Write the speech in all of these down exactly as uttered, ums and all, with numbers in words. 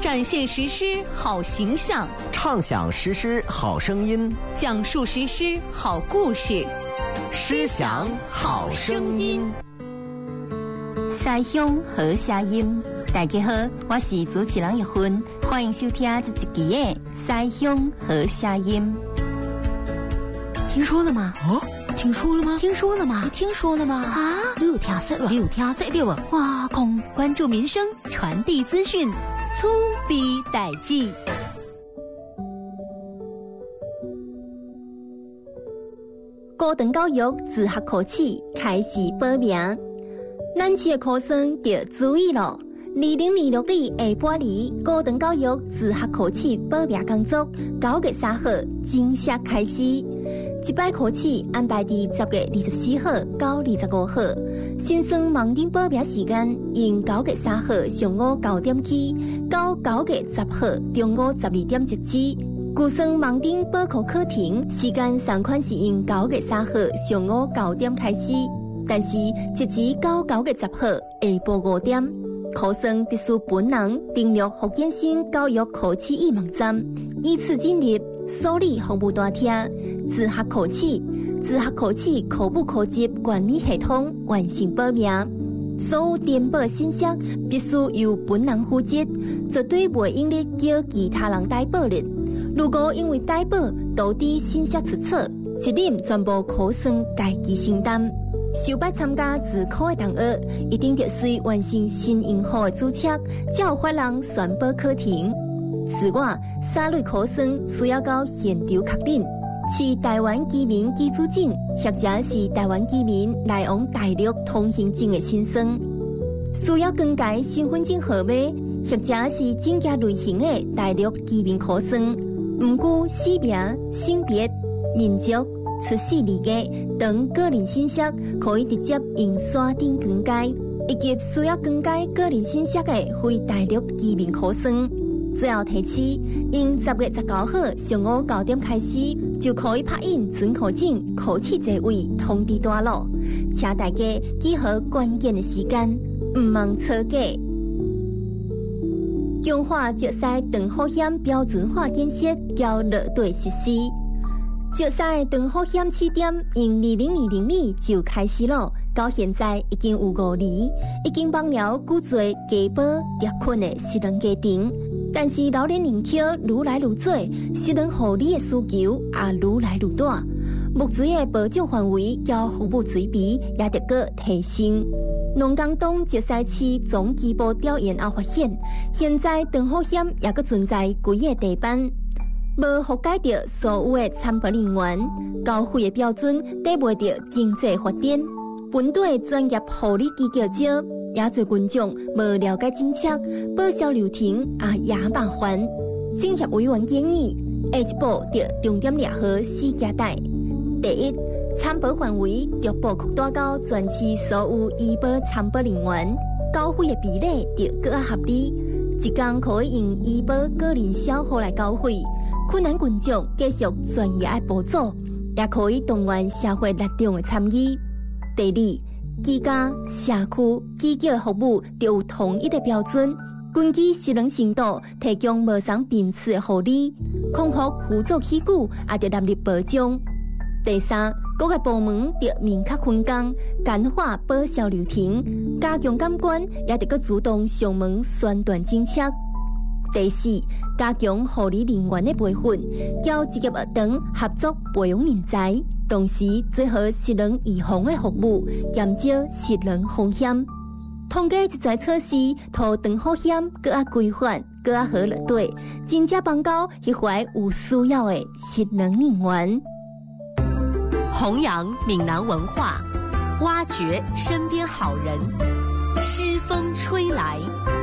展现实施好形象， 畅享实施好声音， 讲述实施好故事， 诗享好声音。 西乡好声音，大家好，我是主持人玉芬，欢迎收听这一期的西乡好声音。听说了吗？ 啊，听说了吗？ 听说了吗？ 听说了吗？ 啊，你有听说了？ 你有听说了吗？ 哇，空关注民生，传递资讯，粗逼代志。高等教育自学考试开始报名，咱市的考生要注意了。二零二六年下半年高等教育自学考试报名工作九月三号正式开始。一摆考试安排伫十月二十四号到二十五号，新生盲顶报名时间由九月三号上午九点起，到九月十号中午十二点截止。旧生盲顶报考课程时间同款是由九月三号上午九点开始，但是截止到九月十号下晡五点。考生必须本人登录福建省教育考试易网站，依次进入受理服务大厅、自学考试、自学考试考不考级管理系统完成报名。所有填报信息必须由本人负责，绝对不会用力叫其他人代报的。如果因为代报导致信息出错，责任全部考生家己承担。首摆参加自考的同学，一定得需完成新银号的注册，才有法人宣布课程。此外，三类考生需要到现场确认是台湾居民居住证，或者是台湾居民来往大陆通行证的新生，需要更改身份证号码，或者是正价类型的大陆居民考生，毋顾姓名、性别、民族、出世年纪等个人信息，可以直接用线顶更改，以及需要更改个人信息的非大陆居民考生。最后提示，因十月十九号上午九点开始，就可以拍印准考证、考试座位通知单了，请大家记好关键的时间，毋茫错过。强化石狮长保险标准化建设交落地实施。石狮长保险试点由二零二零年就开始了，到现在已经有五年，已经帮了巨侪家保特困的失能家庭。但是老年人口愈来愈多，失能护理的需求也愈来愈大，目前的保障范围甲服务水平也得个提升。农工东石狮市总基部调研后发现，现在长保险也个存在几个地板，无覆盖到所有的参保人员，交费的标准达袂到经济发展，本地专业护理机构少。也侪群众无了解政策，报销流程也也麻烦。政协委员建议，下一步要重点抓好四件代：第一，参保范围逐步扩大到全市所有医保参保人员，交费的比例要更加合理，一天可以用医保个人消耗来交费。困难群众继续专业的补助，也可以动员社会力量的参与。第二，居家、社区、机构的服务都有统一的标准，根据失能程度提供无伤病次的护理，康复辅助器具也得纳入保障。第三，各个部门得明确分工，简化报销流程，加强监管，也得个主动上门宣传政策。第四，加强护理人员的培训，交职业学堂合作培养人才，同时做好失能预防的服务，减少失能风险。通过这些措施，让长保险更加规范、更加好落地，真正帮到迄怀有需要的失能人员。 弘扬闽南文化，挖掘身边好人，诗风吹来。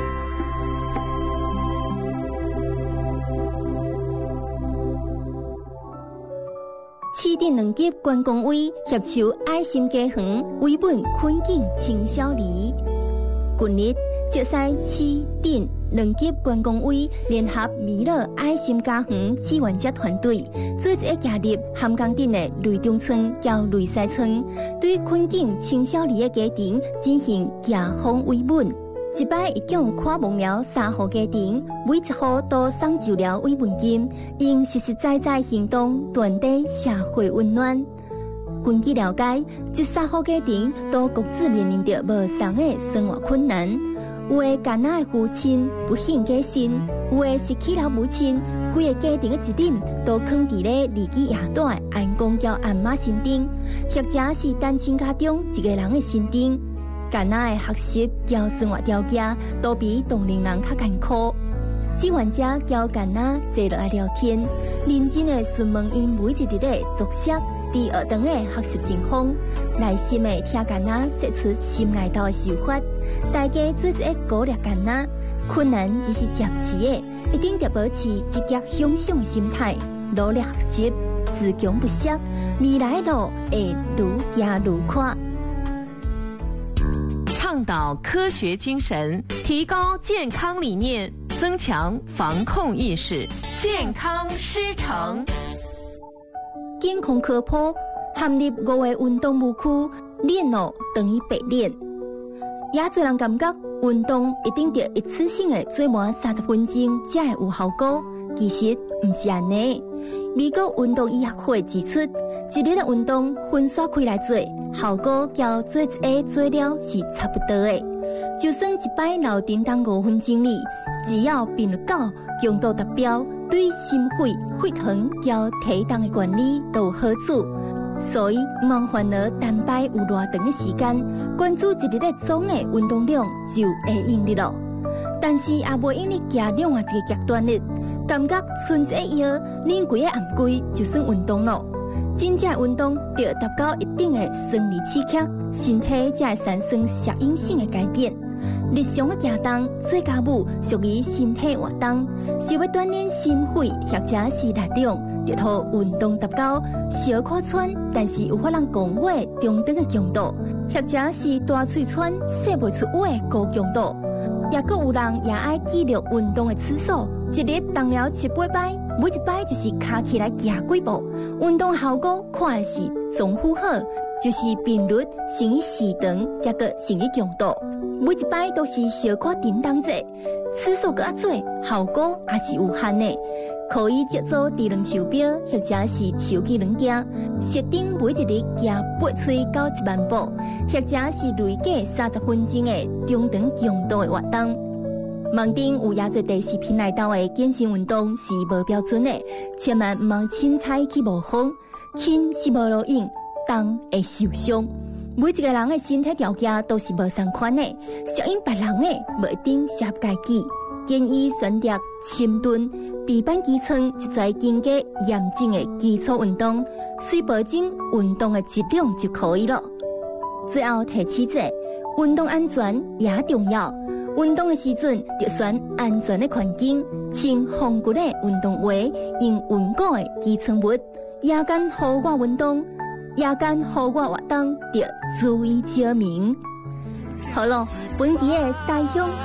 市镇两级观光委协手爱心家园为本困境青少年。近日，石狮市镇两级观光委联合美乐爱心家园志愿者团队，做一个加入涵江镇的雷中村到雷西村，对困境青少年的家庭进行家访慰问。 一摆一共看望了三户家庭，每一户都送就了慰问金，用实实在在行动传递社会温暖。根据了解，这三户家庭都各自面临着无同的生活困难。有的艰难的父亲不幸过身，有的失去了母亲，规个家庭的责任都放伫咧年纪也大的安公交阿嬷身顶，或者是单亲家中一个人的身顶。艰难的学习交生活条件都比同龄人较艰苦。志愿者交艰难坐落来聊天，认真的询问因每一日的作息、伫学堂的学习情况，耐心的听艰难说出心内头的想法。大家做一个鼓励艰难，困难只是暂时的，一定要保持积极向上的心态，努力学习，自强不息，未来的路会愈行愈宽。 倡导科学精神，提高健康理念，增强防控意识，健康师承。 健康科普含入五个运动误区，练哦等于白练。也侪人感觉运动一定得一次性的做满三十分钟才会有效果，其实唔是安尼。美国运动医学会指出，一日的运动分散开来做，效果较做一下做了是差不多的。就算一摆老叮当五分钟里，只要频率高、强度达标，对心肺、血糖较体重的管理都有好处。所以唔通烦恼单摆有偌长的时间，关注一日的总的运动量就会用力咯。但是也袂用你行另外一个极端的，感觉剩一个腰，恁规个暗规就算运动咯。真正运动要达到一定的生理刺激，身体才会产生适应性的改变。日常的行动、做家务属于身体活动，是要锻炼心肺或者是力量，就靠运动达到小可喘，但是有法人讲话中等的强度，或者是大喙喘、说不出话的高强度。也佫有人也爱记录运动的次数，一日动了七八摆，每一摆就是卡起来行几步。运动效果看的是总负荷，就是频率乘以时长，再个乘以强度。每一摆都是小可叮当者，次数佮多，效果也是有限的。可以接做智能手表，或者是手机软件，设定每一日行八岁到一万步，或者是累计三十分钟的中长强度的活动。网顶有也侪第视频内头的健身运动是无标准的，千万唔通轻踩去模仿，轻是无路用，重会受伤。每一个人的身体条件都是无相款的，适应别人的无一定适合家己。建议选择深蹲、地板支撑一再经过严谨的基础运动，随保证运动的质量就可以了。最后提醒者，运动安全也重要。运动的时阵，要选安全的环境，穿防骨的运动鞋，用稳固的基层物。夜间户外运动，夜间户外活动要注意照明。好了，本期的西乡